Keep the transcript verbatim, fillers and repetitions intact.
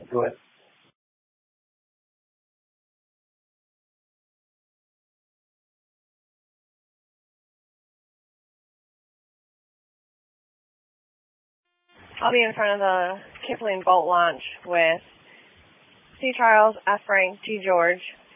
Go ahead. I'll be in front of the Kipling boat launch with C. Charles, F. Frank, G. George,